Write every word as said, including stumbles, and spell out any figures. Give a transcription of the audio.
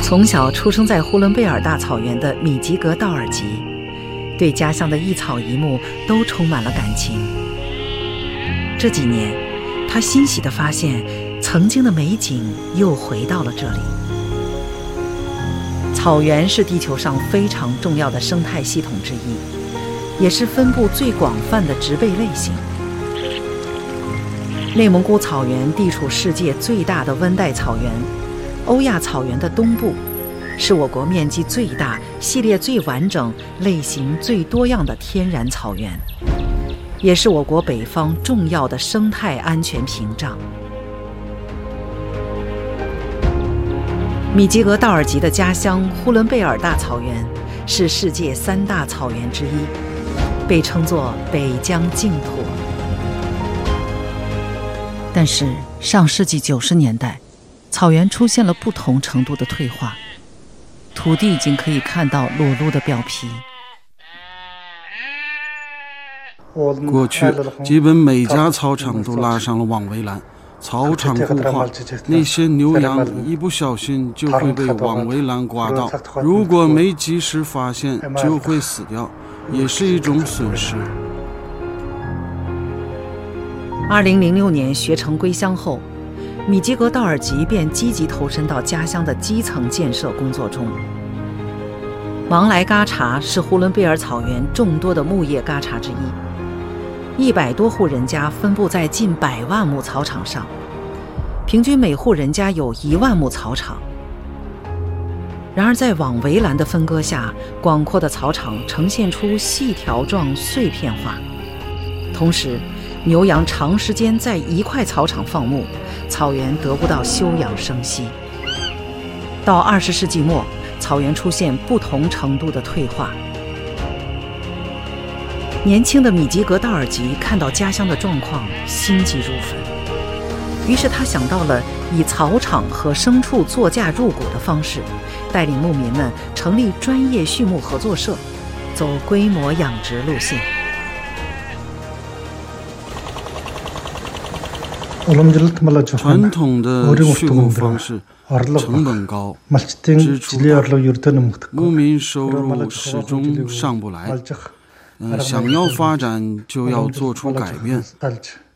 从小出生在呼伦贝尔大草原的米吉格道尔吉，对家乡的一草一木都充满了感情。这几年，他欣喜地发现，曾经的美景又回到了这里。草原是地球上非常重要的生态系统之一，也是分布最广泛的植被类型。内蒙古草原地处世界最大的温带草原欧亚草原的东部，是我国面积最大、系列最完整、类型最多样的天然草原，也是我国北方重要的生态安全屏障。米吉格道尔吉的家乡呼伦贝尔大草原是世界三大草原之一，被称作北疆净土。但是上世纪九十年代，草原出现了不同程度的退化，土地已经可以看到裸露的表皮。 过去基本每家草场都拉上了网围栏，草场固化，那些牛羊一不小心就会被网围栏刮到，如果没及时发现就会死掉，也是一种损失。 二零零六年学成归乡后，米吉格道尔吉便积极投身到家乡的基层建设工作中。芒来嘎查是呼伦贝尔草原众多的牧业嘎查之一，一百多户人家分布在近百万亩草场上，平均每户人家有一万亩草场。然而在网围栏的分割下，广阔的草场呈现出细条状碎片化，同时牛羊长时间在一块草场放牧，草原得不到休养生息。到二十世纪末，草原出现不同程度的退化。年轻的米吉格道尔吉看到家乡的状况，心急如焚，于是他想到了以草场和牲畜作价入股的方式，带领牧民们成立专业畜牧合作社，走规模养殖路线。 传统的畜牧方式成本高，支出大，牧民收入始终上不来。呃、想要发展就要做出改变。